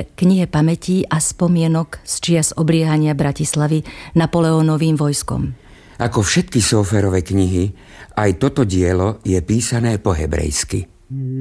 píše knihe pamätí a spomienok z čias obliehania Bratislavy Napoleónovým vojskom. Ako všetky Sóferove knihy, aj toto dielo je písané po hebrejsky.